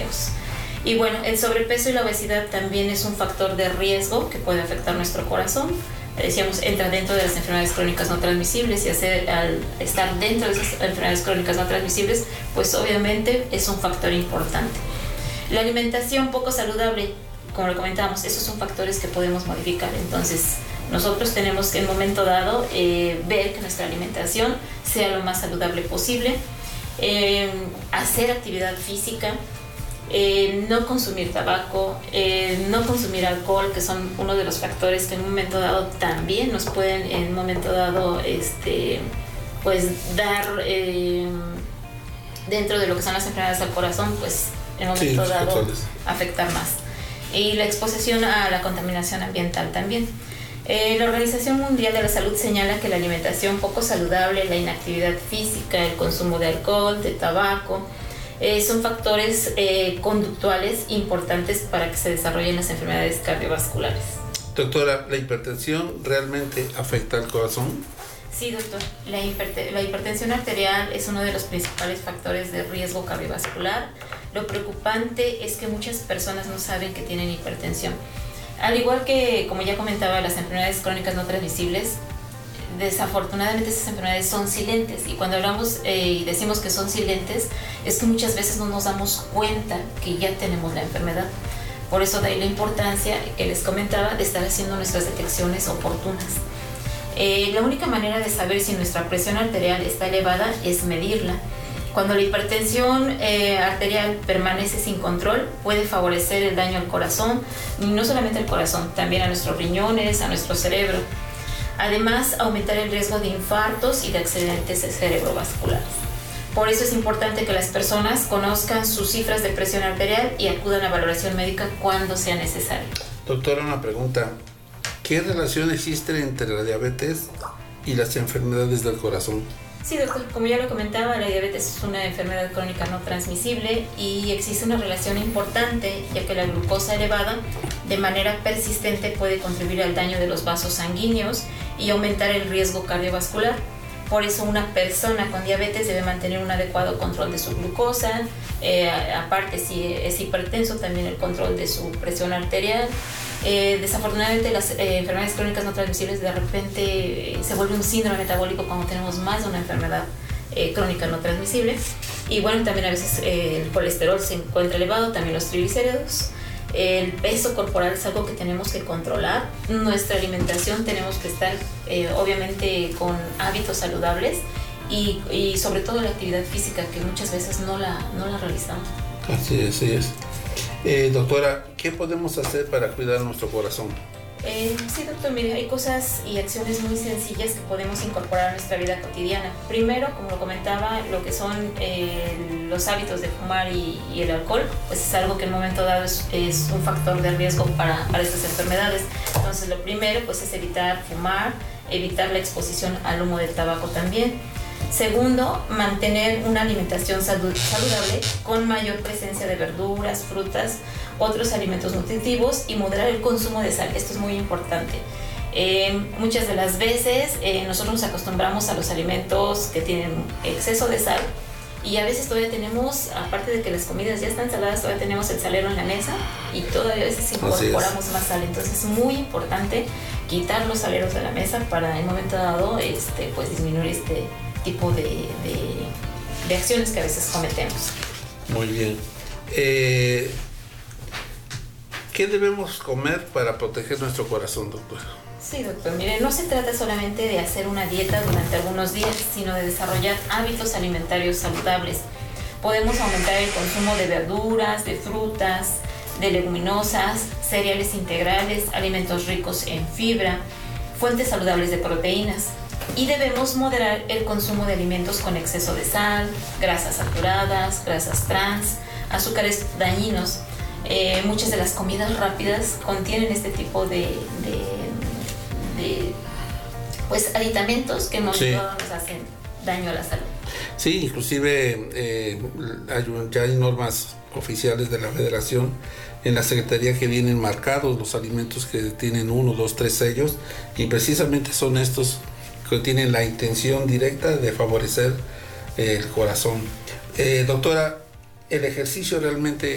sanguíneos. Y bueno, el sobrepeso y la obesidad también es un factor de riesgo que puede afectar nuestro corazón. Decíamos, entra dentro de las enfermedades crónicas no transmisibles, y al estar dentro de esas enfermedades crónicas no transmisibles, pues obviamente es un factor importante. La alimentación poco saludable, como lo comentábamos, esos son factores que podemos modificar. Entonces, nosotros tenemos que en un momento dado ver que nuestra alimentación sea lo más saludable posible, hacer actividad física, no consumir tabaco, no consumir alcohol, que son uno de los factores que en un momento dado también nos pueden en un momento dado pues dar dentro de lo que son las enfermedades al corazón, pues en un momento dado afectar más. Y la exposición a la contaminación ambiental también. La Organización Mundial de la Salud señala que la alimentación poco saludable, la inactividad física, el consumo de alcohol, de tabaco, son factores conductuales importantes para que se desarrollen las enfermedades cardiovasculares. Doctora, ¿la hipertensión realmente afecta al corazón? Sí, doctor. La hipertensión arterial es uno de los principales factores de riesgo cardiovascular. Lo preocupante es que muchas personas no saben que tienen hipertensión. Al igual que, como ya comentaba, las enfermedades crónicas no transmisibles, desafortunadamente esas enfermedades son silentes, y cuando hablamos y decimos que son silentes es que muchas veces no nos damos cuenta que ya tenemos la enfermedad. Por eso de ahí la importancia que les comentaba de estar haciendo nuestras detecciones oportunas. La única manera de saber si nuestra presión arterial está elevada es medirla. Cuando la hipertensión arterial permanece sin control, puede favorecer el daño al corazón, y no solamente al corazón, también a nuestros riñones, a nuestro cerebro. Además, aumentar el riesgo de infartos y de accidentes cerebrovasculares. Por eso es importante que las personas conozcan sus cifras de presión arterial y acudan a valoración médica cuando sea necesario. Doctora, una pregunta. ¿Qué relación existe entre la diabetes y las enfermedades del corazón? Sí, doctor, como ya lo comentaba, la diabetes es una enfermedad crónica no transmisible y existe una relación importante, ya que la glucosa elevada de manera persistente puede contribuir al daño de los vasos sanguíneos y aumentar el riesgo cardiovascular. Por eso una persona con diabetes debe mantener un adecuado control de su glucosa, aparte si es hipertenso también el control de su presión arterial. Desafortunadamente las enfermedades crónicas no transmisibles de repente se vuelve un síndrome metabólico cuando tenemos más de una enfermedad crónica no transmisible, y bueno, también a veces el colesterol se encuentra elevado, también los triglicéridos. El peso corporal es algo que tenemos que controlar. Nuestra alimentación tenemos que estar obviamente con hábitos saludables y sobre todo la actividad física, que muchas veces no la realizamos. Así es. Doctora, ¿qué podemos hacer para cuidar nuestro corazón? Sí, doctor, mire, hay cosas y acciones muy sencillas que podemos incorporar a nuestra vida cotidiana. Primero, como lo comentaba, lo que son los hábitos de fumar y el alcohol, pues es algo que en un momento dado es un factor de riesgo para estas enfermedades. Entonces, lo primero pues es evitar fumar, evitar la exposición al humo del tabaco también. Segundo, mantener una alimentación saludable con mayor presencia de verduras, frutas, otros alimentos nutritivos, y moderar el consumo de sal. Esto es muy importante. Muchas de las veces nosotros nos acostumbramos a los alimentos que tienen exceso de sal, y a veces todavía tenemos, aparte de que las comidas ya están saladas, todavía tenemos el salero en la mesa y todavía a veces incorporamos más sal. Entonces es muy importante quitar los saleros de la mesa para en un momento dado pues disminuir este tipo de acciones que a veces cometemos. Muy bien. ¿Qué debemos comer para proteger nuestro corazón, doctor? Sí, doctor. Mire, no se trata solamente de hacer una dieta durante algunos días, sino de desarrollar hábitos alimentarios saludables. Podemos aumentar el consumo de verduras, de frutas, de leguminosas, cereales integrales, alimentos ricos en fibra, fuentes saludables de proteínas. Y debemos moderar el consumo de alimentos con exceso de sal, grasas saturadas, grasas trans, azúcares dañinos. Muchas de las comidas rápidas contienen este tipo de pues aditamentos que nos hacen daño a la salud. Sí, inclusive ya hay normas oficiales de la Federación en la Secretaría que vienen marcados los alimentos que tienen 1, 2, 3 sellos, y precisamente son estos que tienen la intención directa de favorecer el corazón. Doctora, ¿el ejercicio realmente